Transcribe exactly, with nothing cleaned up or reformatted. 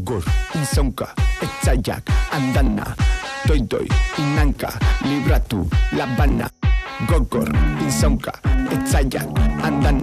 Gogor, Insonka, Etzayak, Andana, Doi Doi, Inanka, Libratu, La Habana. Gogor, Insonka, Etzayak, Andana.